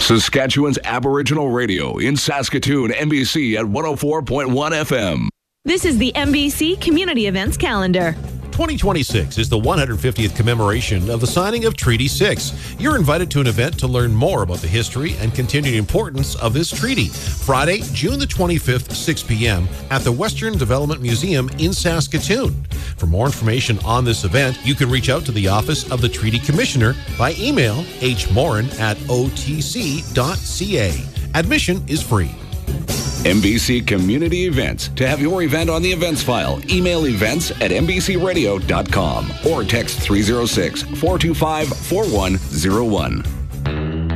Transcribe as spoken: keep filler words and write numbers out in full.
Saskatchewan's Aboriginal Radio in Saskatoon, N B C at one oh four point one F M. This is the N B C Community Events Calendar. twenty twenty-six is the one hundred fiftieth commemoration of the signing of Treaty six. You're invited to an event to learn more about the history and continued importance of this treaty. Friday, June the twenty-fifth, six p.m. at the Western Development Museum in Saskatoon. For more information on this event, you can reach out to the Office of the Treaty Commissioner by email hmorin at o t c dot c a. Admission is free. N B C Community Events. To have your event on the events file, email events at n b c radio dot com or text three oh six, four two five, four one oh one.